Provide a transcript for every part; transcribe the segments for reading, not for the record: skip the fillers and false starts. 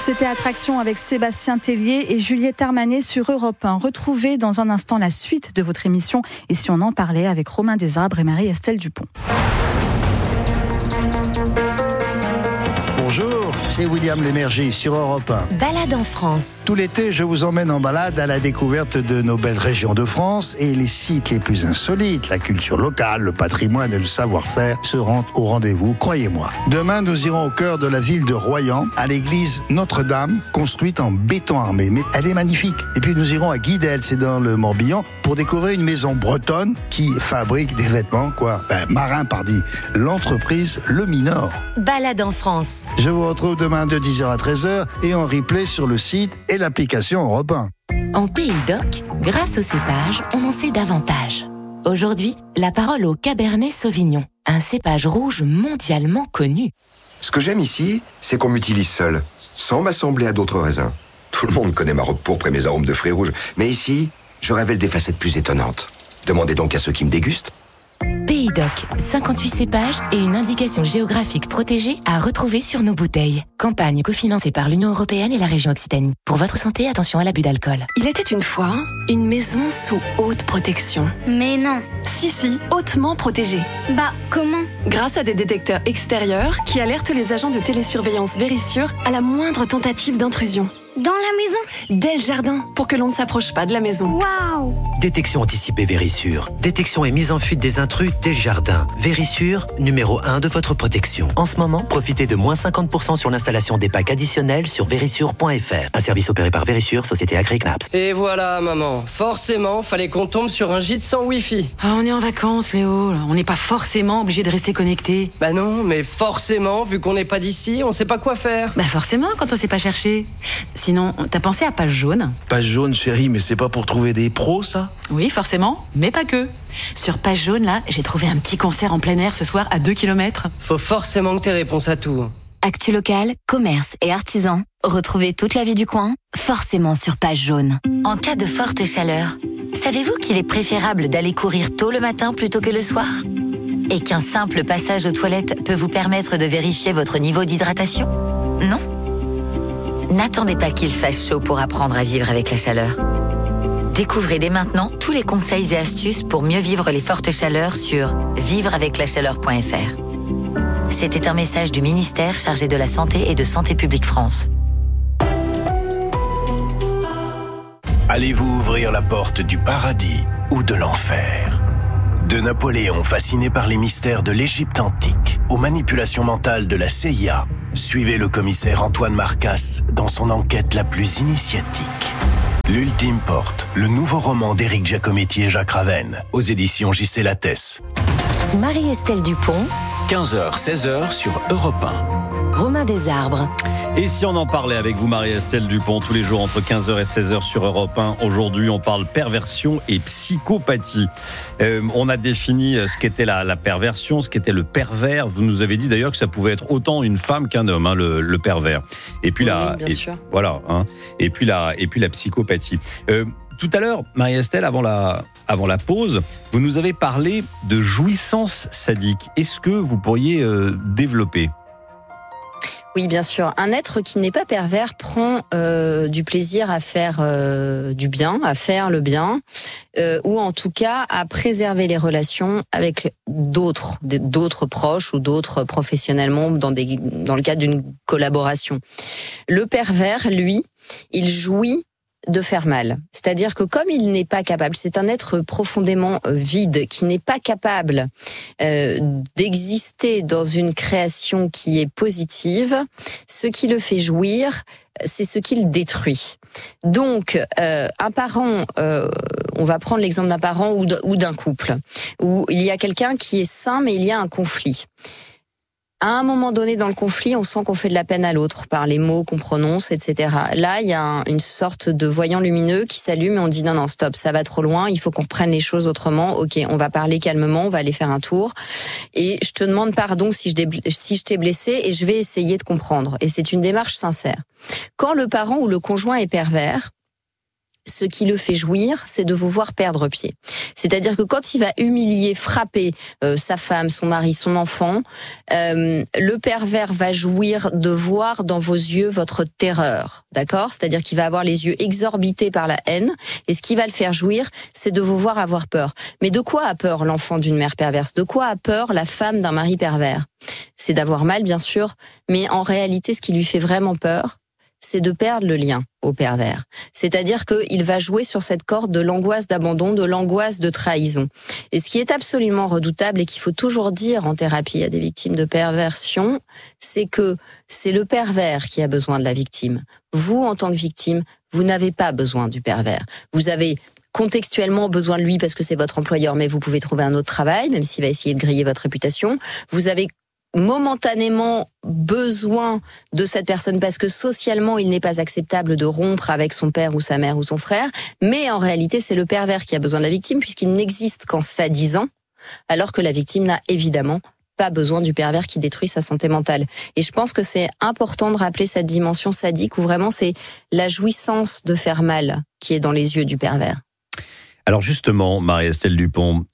C'était Attraction avec Sébastien Tellier et Juliette Armanet sur Europe 1. Retrouvez dans un instant la suite de votre émission Et si on en parlait avec Romain Desarbres et Marie-Estelle Dupont. Bonjour, c'est William Lémergie sur Europe 1. Balade en France. Tout l'été, je vous emmène en balade à la découverte de nos belles régions de France et les sites les plus insolites. La culture locale, le patrimoine et le savoir-faire seront au rendez-vous, croyez-moi. Demain, nous irons au cœur de la ville de Royan, à l'église Notre-Dame, construite en béton armé. Mais elle est magnifique. Et puis nous irons à Guidel, c'est dans le Morbihan, pour découvrir une maison bretonne qui fabrique des vêtements, marins, l'entreprise Le Minor. Balade en France. Je vous retrouve demain de 10h à 13h et en replay sur le site et l'application Europe 1. En Pays d'Oc, grâce au cépage, on en sait davantage. Aujourd'hui, la parole au Cabernet Sauvignon, un cépage rouge mondialement connu. Ce que j'aime ici, c'est qu'on m'utilise seul, sans m'assembler à d'autres raisins. Tout le monde connaît ma robe pourpre et mes arômes de fruits rouges, mais ici, je révèle des facettes plus étonnantes. Demandez donc à ceux qui me dégustent. Pays d'Oc, 58 cépages et une indication géographique protégée à retrouver sur nos bouteilles. Campagne cofinancée par l'Union européenne et la région Occitanie. Pour votre santé, attention à l'abus d'alcool. Il était une fois une maison sous haute protection. Mais non. Si, hautement protégée. Bah, comment ? Grâce à des détecteurs extérieurs qui alertent les agents de télésurveillance Vérissure à la moindre tentative d'intrusion. Dans la maison ? Dès le jardin, pour que l'on ne s'approche pas de la maison. Waouh ! Détection anticipée Vérissure. Détection et mise en fuite des intrus dès le jardin. Vérissure, numéro 1 de votre protection. En ce moment, profitez de moins 50% sur l'installation des packs additionnels sur vérissure.fr. Un service opéré par Vérissure, société agréée CNAPS. Et voilà, maman. Forcément, fallait qu'on tombe sur un gîte sans Wi-Fi. Ah, on est en vacances, Léo. On n'est pas forcément obligé de rester connecté. Bah non, mais forcément, vu qu'on n'est pas d'ici, on sait pas quoi faire. Bah forcément, quand on sait pas chercher. Sinon, t'as pensé à Page Jaune ? Page Jaune, chérie, mais c'est pas pour trouver des pros, ça ? Oui, forcément, mais pas que. Sur Page Jaune, là, j'ai trouvé un petit concert en plein air ce soir à 2 km. Faut forcément que t'aies réponse à tout. Actu locale, commerce et artisans. Retrouvez toute la vie du coin, forcément sur Page Jaune. En cas de forte chaleur, savez-vous qu'il est préférable d'aller courir tôt le matin plutôt que le soir ? Et qu'un simple passage aux toilettes peut vous permettre de vérifier votre niveau d'hydratation ? Non ? N'attendez pas qu'il fasse chaud pour apprendre à vivre avec la chaleur. Découvrez dès maintenant tous les conseils et astuces pour mieux vivre les fortes chaleurs sur vivreaveclachaleur.fr. C'était un message du ministère chargé de la Santé et de Santé publique France. Allez-vous ouvrir la porte du paradis ou de l'enfer ? De Napoléon fasciné par les mystères de l'Égypte antique aux manipulations mentales de la CIA, suivez le commissaire Antoine Marcasse dans son enquête la plus initiatique. L'Ultime Porte, le nouveau roman d'Éric Giacometti et Jacques Ravenne, aux éditions J.C. Lattès. Marie-Estelle Dupont, 15h, 16h sur Europe 1. Romain Desarbres. Et si on en parlait avec vous, Marie-Estelle Dupont, tous les jours entre 15h et 16h sur Europe 1. Aujourd'hui, on parle perversion et psychopathie. On a défini ce qu'était la perversion, ce qu'était le pervers. Vous nous avez dit d'ailleurs que ça pouvait être autant une femme qu'un homme, le pervers. Et puis bien sûr. Voilà. Et puis la psychopathie. Tout à l'heure, Marie-Estelle, avant la pause, vous nous avez parlé de jouissance sadique. Est-ce que vous pourriez développer ? Oui, bien sûr. Un être qui n'est pas pervers prend du plaisir à faire du bien, à faire le bien, ou en tout cas à préserver les relations avec d'autres proches ou d'autres professionnellement dans le cadre d'une collaboration. Le pervers, lui, il jouit de faire mal. C'est-à-dire que comme il n'est pas capable, c'est un être profondément vide, qui n'est pas capable d'exister dans une création qui est positive, ce qui le fait jouir, c'est ce qu'il détruit. Donc, un parent, on va prendre l'exemple d'un parent ou d'un couple, où il y a quelqu'un qui est sain, mais il y a un conflit. À un moment donné dans le conflit, on sent qu'on fait de la peine à l'autre par les mots qu'on prononce, etc. Là, il y a une sorte de voyant lumineux qui s'allume et on dit non, stop, ça va trop loin, il faut qu'on reprenne les choses autrement. Ok, on va parler calmement, on va aller faire un tour. Et je te demande pardon si je t'ai blessé et je vais essayer de comprendre. Et c'est une démarche sincère. Quand le parent ou le conjoint est pervers, ce qui le fait jouir, c'est de vous voir perdre pied. C'est-à-dire que quand il va humilier, frapper sa femme, son mari, son enfant, le pervers va jouir de voir dans vos yeux votre terreur, d'accord ? C'est-à-dire qu'il va avoir les yeux exorbités par la haine, et ce qui va le faire jouir, c'est de vous voir avoir peur. Mais de quoi a peur l'enfant d'une mère perverse ? De quoi a peur la femme d'un mari pervers ? C'est d'avoir mal, bien sûr, mais en réalité, ce qui lui fait vraiment peur, c'est de perdre le lien au pervers. C'est-à-dire qu'il va jouer sur cette corde de l'angoisse d'abandon, de l'angoisse de trahison. Et ce qui est absolument redoutable et qu'il faut toujours dire en thérapie à des victimes de perversion, c'est que c'est le pervers qui a besoin de la victime. Vous, en tant que victime, vous n'avez pas besoin du pervers. Vous avez contextuellement besoin de lui parce que c'est votre employeur, mais vous pouvez trouver un autre travail, même s'il va essayer de griller votre réputation. Vous avez momentanément besoin de cette personne parce que socialement il n'est pas acceptable de rompre avec son père ou sa mère ou son frère, mais en réalité c'est le pervers qui a besoin de la victime puisqu'il n'existe qu'en sadisant, alors que la victime n'a évidemment pas besoin du pervers qui détruit sa santé mentale. Et je pense que c'est important de rappeler cette dimension sadique où vraiment c'est la jouissance de faire mal qui est dans les yeux du pervers. Alors justement, Marie-Estelle Dupont,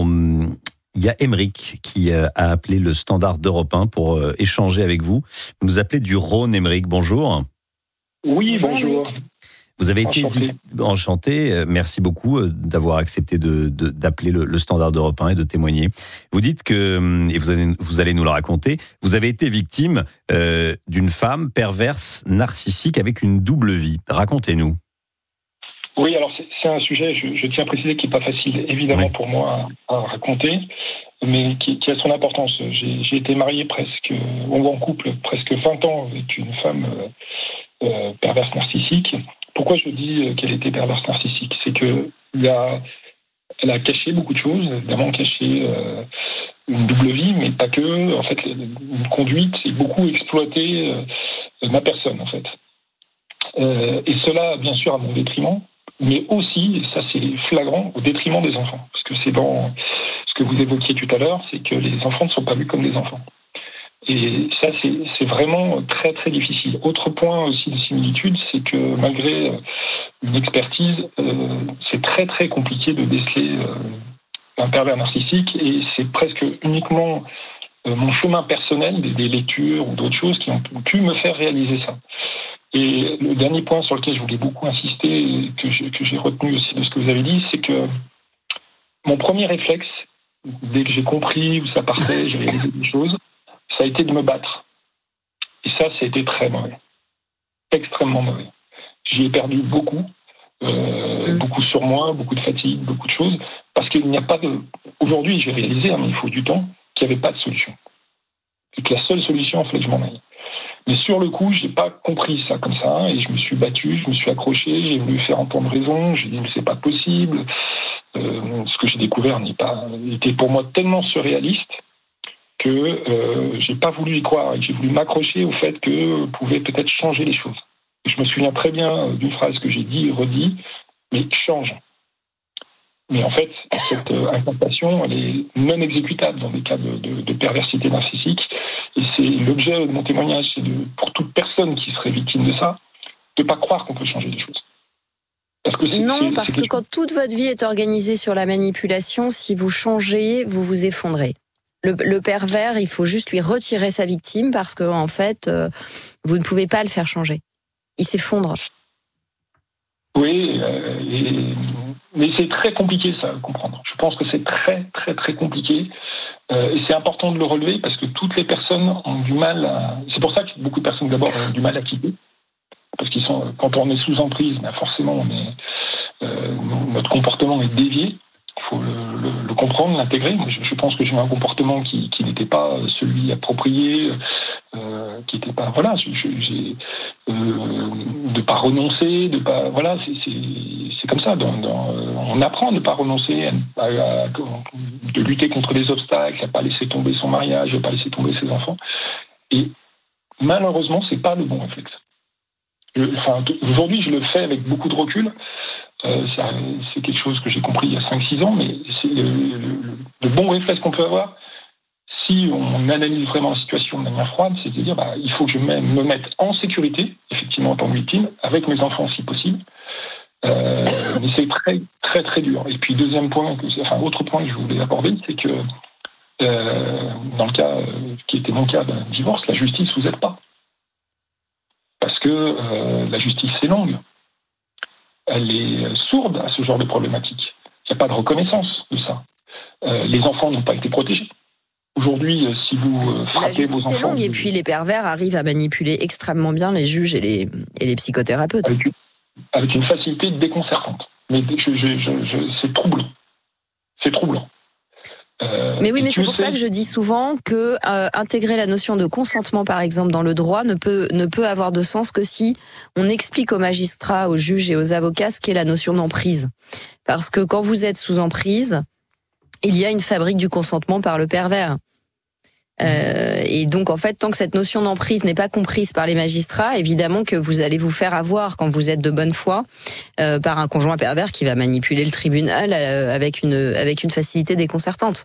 il y a Émeric qui a appelé le standard d'Europe 1 pour échanger avec vous. Vous nous appelez du Rhône, Émeric, bonjour. Oui, bonjour. Vous avez été enchanté. Merci beaucoup d'avoir accepté d'appeler le standard d'Europe 1 et de témoigner. Vous dites que, et vous allez nous le raconter, vous avez été victime d'une femme perverse, narcissique, avec une double vie. Racontez-nous. Oui, alors c'est un sujet, je tiens à préciser, qui n'est pas facile, évidemment, pour moi à raconter, mais qui a son importance. J'ai été marié en couple presque 20 ans avec une femme perverse narcissique. Pourquoi je dis qu'elle était perverse narcissique ? C'est qu'elle a caché beaucoup de choses, évidemment caché une double vie, mais pas que. En fait, une conduite et beaucoup exploité ma personne, en fait. Et cela, bien sûr, à mon détriment, mais aussi, et ça c'est flagrant, au détriment des enfants. Parce que c'est dans ce que vous évoquiez tout à l'heure, c'est que les enfants ne sont pas vus comme des enfants. Et ça, c'est vraiment très très difficile. Autre point aussi de similitude, c'est que malgré une expertise, c'est très très compliqué de déceler un pervers narcissique, et c'est presque uniquement mon chemin personnel, des lectures ou d'autres choses qui ont pu me faire réaliser ça. Et le dernier point sur lequel je voulais beaucoup insister, et que j'ai retenu aussi de ce que vous avez dit, c'est que mon premier réflexe, dès que j'ai compris où ça partait, j'ai réalisé des choses, ça a été de me battre. Et ça a été très mauvais. Extrêmement mauvais. J'y ai perdu beaucoup. Beaucoup sur moi, beaucoup de fatigue, beaucoup de choses. Parce qu'il n'y a pas de... Aujourd'hui, j'ai réalisé, mais il faut du temps, qu'il n'y avait pas de solution. Et que la seule solution, il fallait que je m'en aille. Mais sur le coup, j'ai pas compris ça comme ça, et je me suis battu, je me suis accroché, j'ai voulu faire entendre raison, j'ai dit mais c'est pas possible. Ce que j'ai découvert était pour moi tellement surréaliste que j'ai pas voulu y croire, et j'ai voulu m'accrocher au fait que pouvait peut-être changer les choses. Et je me souviens très bien d'une phrase que j'ai dit et redit, mais change. Mais en fait, cette incantation, elle est non exécutable dans des cas de perversité narcissique. Et c'est l'objet de mon témoignage, c'est pour toute personne qui serait victime de ça, de ne pas croire qu'on peut changer les choses. Parce que quand toute votre vie est organisée sur la manipulation, si vous changez, vous vous effondrez. Le pervers, il faut juste lui retirer sa victime parce que en fait, vous ne pouvez pas le faire changer. Il s'effondre. Oui, mais c'est très compliqué ça à comprendre. Je pense que c'est très très très compliqué. Et c'est important de le relever parce que toutes les personnes ont du mal à... C'est pour ça que beaucoup de personnes d'abord ont du mal à quitter. Parce qu'ils sont, quand on est sous emprise, forcément notre comportement est dévié. Il faut le comprendre, l'intégrer. Je pense que j'ai un comportement qui n'était pas celui approprié, qui n'était pas... Voilà, de pas renoncer, de pas... Voilà, c'est comme ça. On apprend à ne pas renoncer, de lutter contre les obstacles, à ne pas laisser tomber son mariage, à ne pas laisser tomber ses enfants. Et malheureusement, c'est pas le bon réflexe. Aujourd'hui, je le fais avec beaucoup de recul. C'est quelque chose que j'ai compris il y a 5-6 ans, mais c'est le bon réflexe qu'on peut avoir si on analyse vraiment la situation de manière froide, c'est de dire il faut que je me mette en sécurité, effectivement en tant que victime, avec mes enfants si possible, Mais c'est très, très, très dur. Et puis, autre point que je voulais aborder, c'est que dans le cas qui était mon cas d'un divorce, la justice vous aide pas. Parce que la justice, c'est longue. Elle est sourde à ce genre de problématique. Il n'y a pas de reconnaissance de ça. Les enfants n'ont pas été protégés. Aujourd'hui, si vous frappez la justice vos enfants... est longue, et puis les pervers arrivent à manipuler extrêmement bien les juges et les psychothérapeutes. Avec une facilité déconcertante. Mais c'est troublant. C'est troublant. Mais oui, mais c'est pour ça que je dis souvent que intégrer la notion de consentement, par exemple, dans le droit ne peut avoir de sens que si on explique aux magistrats, aux juges et aux avocats ce qu'est la notion d'emprise. Parce que quand vous êtes sous emprise, il y a une fabrique du consentement par le pervers. Et donc, en fait, tant que cette notion d'emprise n'est pas comprise par les magistrats, évidemment que vous allez vous faire avoir, quand vous êtes de bonne foi, par un conjoint pervers qui va manipuler le tribunal avec une facilité déconcertante.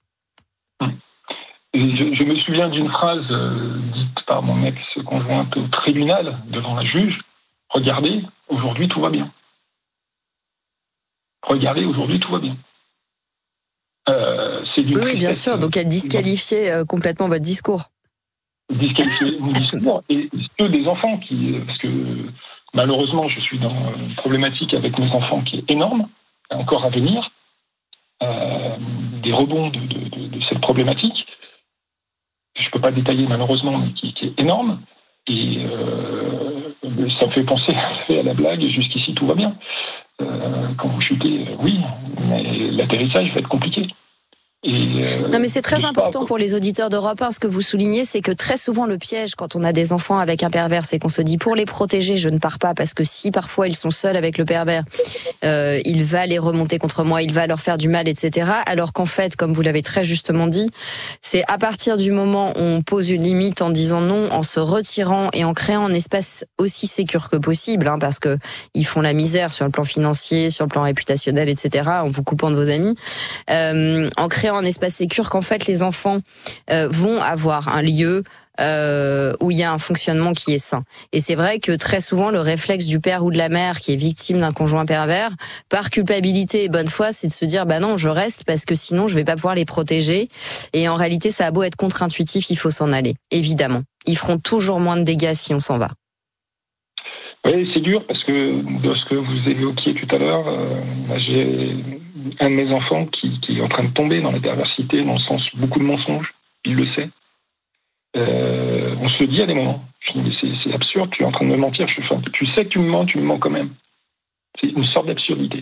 Je me souviens d'une phrase dite par mon ex-conjointe au tribunal, devant la juge. Regardez, aujourd'hui tout va bien. Regardez, aujourd'hui tout va bien. Oui, bien sûr. Donc elle disqualifiait complètement votre discours. Disqualifier mon discours et ceux des enfants parce que malheureusement je suis dans une problématique avec mes enfants qui est énorme, encore à venir, des rebonds de cette problématique. Je peux pas détailler malheureusement, mais qui est énorme. Et ça me fait penser à la blague. Jusqu'ici tout va bien. Quand vous chutez, oui, mais l'atterrissage va être compliqué. Non, mais c'est très important pour les auditeurs d'Europe 1. Ce que vous soulignez, c'est que très souvent le piège quand on a des enfants avec un pervers, c'est qu'on se dit pour les protéger, je ne pars pas, parce que si parfois ils sont seuls avec le pervers, il va les remonter contre moi, il va leur faire du mal, etc. Alors qu'en fait, comme vous l'avez très justement dit, c'est à partir du moment où on pose une limite en disant non, en se retirant et en créant un espace aussi sécure que possible, parce que ils font la misère sur le plan financier, sur le plan réputationnel, etc. En vous coupant de vos amis, en créant un espace sécure, qu'en fait les enfants vont avoir un lieu où il y a un fonctionnement qui est sain. Et c'est vrai que très souvent le réflexe du père ou de la mère qui est victime d'un conjoint pervers, par culpabilité et bonne foi, c'est de se dire bah non, je reste parce que sinon je vais pas pouvoir les protéger. Et en réalité, ça a beau être contre-intuitif, il faut s'en aller. Évidemment, ils feront toujours moins de dégâts si on s'en va. Oui, c'est dur parce que de ce que vous évoquiez tout à l'heure, j'ai un de mes enfants qui est en train de tomber dans la perversité, dans le sens beaucoup de mensonges, il le sait. On se le dit à des moments. Je dis, mais c'est absurde, tu es en train de me mentir. Tu sais que tu me mens quand même. C'est une sorte d'absurdité.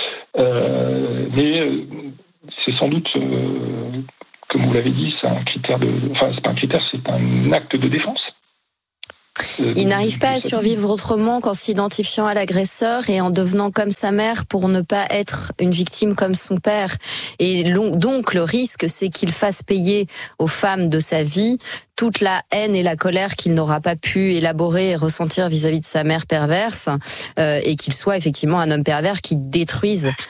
Mais c'est sans doute, comme vous l'avez dit, c'est un critère c'est pas un critère, c'est un acte de défense. Il n'arrive pas à survivre autrement qu'en s'identifiant à l'agresseur et en devenant comme sa mère pour ne pas être une victime comme son père. Et donc le risque, c'est qu'il fasse payer aux femmes de sa vie toute la haine et la colère qu'il n'aura pas pu élaborer et ressentir vis-à-vis de sa mère perverse, et qu'il soit effectivement un homme pervers qui détruise